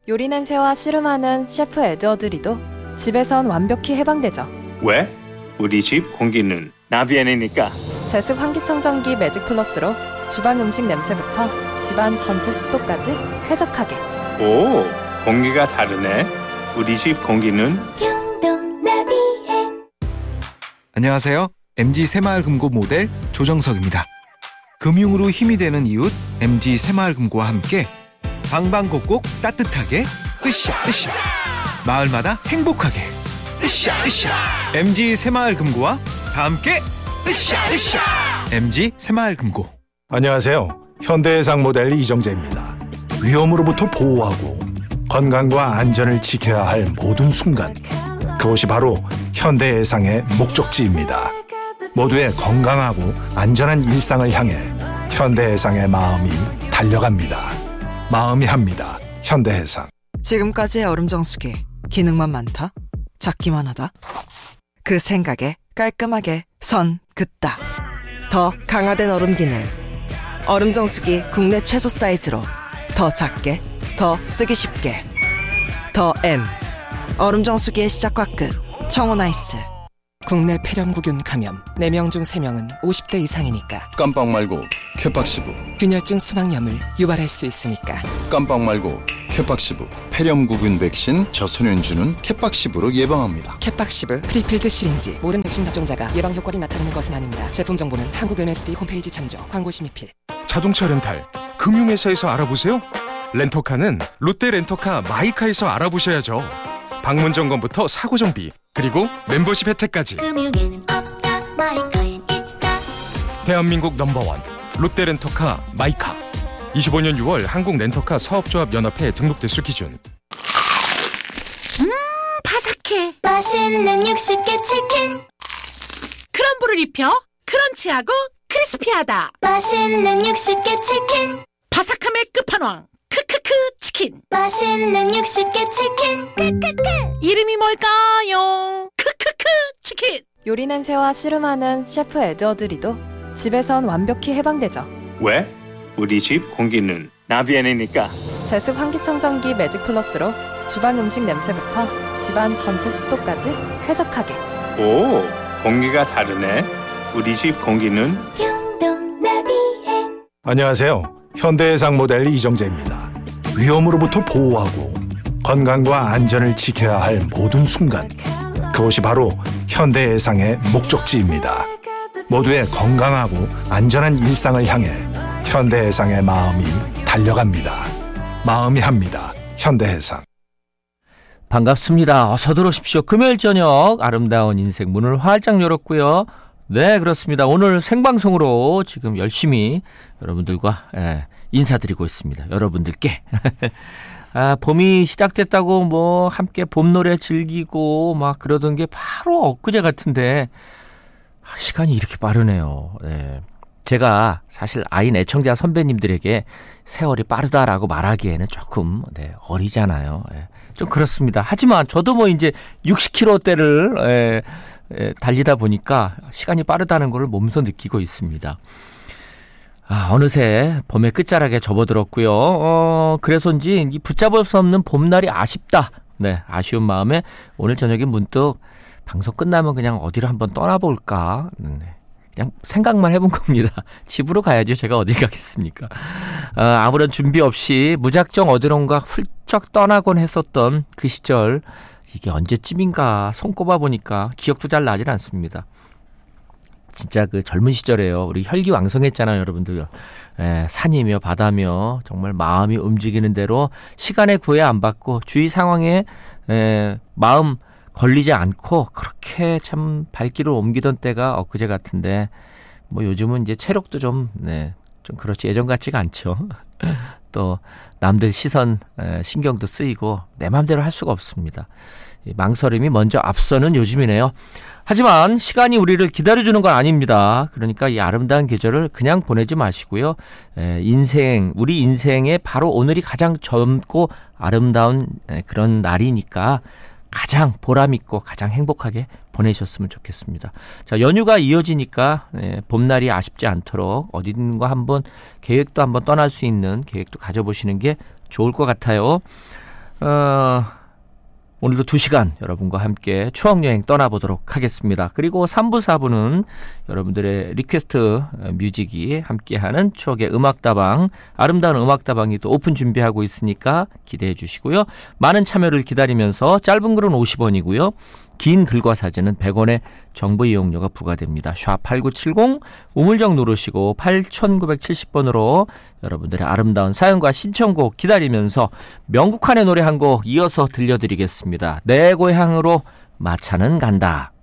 요리 냄새와 씨름하는 셰프 에드워드리도 집에선 완벽히 해방되죠. 왜? 우리 집 공기는 나비엔이니까. 제습 환기청정기 매직 플러스로 주방 음식 냄새부터 집안 전체 습도까지 쾌적하게. 오, 공기가 다르네. 우리 집 공기는 나비엔. 안녕하세요. MG 새마을금고 모델 조정석입니다. 금융으로 힘이 되는 이웃 MG 새마을금고와 함께 방방곡곡 따뜻하게 으쌰으쌰, 마을마다 행복하게 으쌰으쌰. MG 새마을금고와 다 함께 으쌰으쌰. MG 새마을금고. 안녕하세요. 현대해상 모델 이정재입니다. 위험으로부터 보호하고 건강과 안전을 지켜야 할 모든 순간, 그것이 바로 현대해상의 목적지입니다. 모두의 건강하고 안전한 일상을 향해 현대해상의 마음이 달려갑니다. 마음이 합니다. 현대해상. 지금까지의 얼음 정수기 기능만 많다? 작기만 하다? 그 생각에 깔끔하게 선 긋다. 더 강화된 얼음 기능. 얼음 정수기 국내 최소 사이즈로 더 작게, 더 쓰기 쉽게. 더 M. 얼음 정수기의 시작과 끝. 청호나이스. 국내 폐렴구균 감염 4명 중 3명은 50대 이상이니까. 깜빡 말고 쾌팍시브. 균열증 수막염을 유발할 수 있으니까. 깜빡 말고 쾌팍시브. 폐렴구균 백신 저소년주는 쾌팍시브로 예방합니다. 캣박시브 프리필드 시린지. 모든 백신 접종자가 예방 효과를 나타내는 것은 아닙니다. 제품 정보는 한국 MSD 홈페이지 참조. 광고 심의필. 자동차 렌탈 금융회사에서 알아보세요. 렌터카는 롯데 렌터카 마이카에서 알아보셔야죠. 방문 점검부터 사고 정비, 그리고 멤버십 혜택까지. 금융에는 없다, 마이카엔 있다. 대한민국 넘버원 롯데 렌터카 마이카. 25년 6월 한국 렌터카 사업조합 연합회 등록 대수 기준. 바삭해. 맛있는 60개 치킨. 크럼블을 입혀 크런치하고 크리스피하다. 맛있는 60개 치킨. 바삭함의 끝판왕 크크크 치킨. 맛있는 60개 치킨. 크크크. 이름이 뭘까요? 크크크 치킨. 요리 냄새와 씨름하는 셰프 에드워드리도 집에선 완벽히 해방되죠. 왜? 우리 집 공기는 나비엔이니까. 제습 환기청정기 매직 플러스로 주방 음식 냄새부터 집안 전체 습도까지 쾌적하게. 오, 공기가 다르네. 우리 집 공기는 나비엔. 안녕하세요. 현대해상 모델 이정재입니다. 위험으로부터 보호하고 건강과 안전을 지켜야 할 모든 순간, 그것이 바로 현대해상의 목적지입니다. 모두의 건강하고 안전한 일상을 향해 현대해상의 마음이 달려갑니다. 마음이 합니다. 현대해상. 반갑습니다. 어서 들어오십시오. 금요일 저녁 아름다운 인생 문을 활짝 열었고요. 네, 그렇습니다. 오늘 생방송으로 지금 열심히 여러분들과 인사드리고 있습니다. 여러분들께. 봄이 시작됐다고 뭐 함께 봄 노래 즐기고 막 그러던 게 바로 엊그제 같은데 시간이 이렇게 빠르네요. 네. 제가 사실 아인 애청자 선배님들에게 세월이 빠르다라고 말하기에는 조금 어리잖아요. 좀 그렇습니다. 하지만 저도 뭐 이제 60km대를 달리다 보니까 시간이 빠르다는 걸 몸소 느끼고 있습니다. 어느새 봄의 끝자락에 접어들었고요. 그래서인지 붙잡을 수 없는 봄날이 아쉽다. 네, 아쉬운 마음에 오늘 저녁에 문득 방송 끝나면 그냥 어디로 한번 떠나볼까. 그냥 생각만 해본 겁니다. 집으로 가야죠. 제가 어디 가겠습니까? 아무런 준비 없이 무작정 어디론가 훌쩍 떠나곤 했었던 그 시절, 이게 언제쯤인가 손꼽아 보니까 기억도 잘 나질 않습니다. 진짜 그 젊은 시절에요. 우리 혈기왕성했잖아요, 여러분들. 산이며 바다며 정말 마음이 움직이는 대로 시간에 구애 안 받고 주위 상황에 마음 걸리지 않고 그렇게 참 발길을 옮기던 때가 엊그제 같은데, 뭐 요즘은 이제 체력도 좀 그렇지 예전 같지가 않죠. 또 남들 시선 신경도 쓰이고 내 마음대로 할 수가 없습니다. 망설임이 먼저 앞서는 요즘이네요. 하지만 시간이 우리를 기다려주는 건 아닙니다. 그러니까 이 아름다운 계절을 그냥 보내지 마시고요. 우리 인생에 바로 오늘이 가장 젊고 아름다운 그런 날이니까 가장 보람있고 가장 행복하게 보내셨으면 좋겠습니다. 자, 연휴가 이어지니까 봄날이 아쉽지 않도록 어디든가 한번 계획도 한번 떠날 수 있는 계획도 가져보시는 게 좋을 것 같아요. 오늘도 2시간 여러분과 함께 추억여행 떠나보도록 하겠습니다. 그리고 3부, 4부는 여러분들의 리퀘스트 뮤직이 함께하는 추억의 음악다방, 아름다운 음악다방이 또 오픈 준비하고 있으니까 기대해 주시고요. 많은 참여를 기다리면서 짧은 글은 50원이고요. 긴 글과 사진은 100원의 정보 이용료가 부과됩니다. 샵8970 우물정 누르시고 8970번으로 여러분들의 아름다운 사연과 신청곡 기다리면서 명국한의 노래 한 곡 이어서 들려드리겠습니다. 내 고향으로 마차는 간다.